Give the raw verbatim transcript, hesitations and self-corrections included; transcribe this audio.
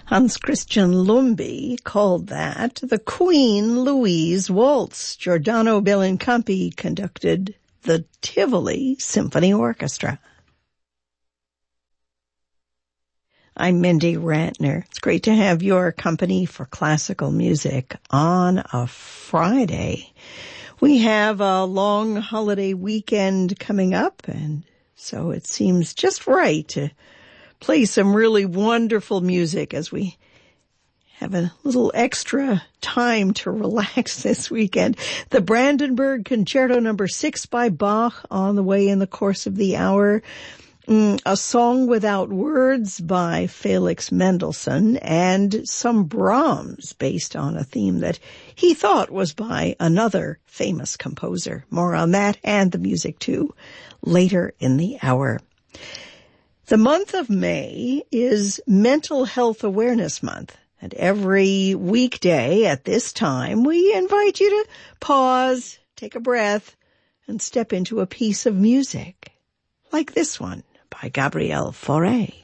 Hans Christian Lumby called that the Queen Louise Waltz. Giordano Bellincampi conducted the Tivoli Symphony Orchestra. I'm Mindy Rantner. It's great to have your company for classical music on a Friday. We have a long holiday weekend coming up, and so it seems just right to play some really wonderful music as we have a little extra time to relax this weekend. The Brandenburg Concerto number six by Bach on the way in the course of the hour. Mm, a Song Without Words by Felix Mendelssohn, and some Brahms based on a theme that he thought was by another famous composer. More on that and the music too later in the hour. The month of May is Mental Health Awareness Month, and every weekday at this time we invite you to pause, take a breath, and step into a piece of music like this one by Gabriel Fauré.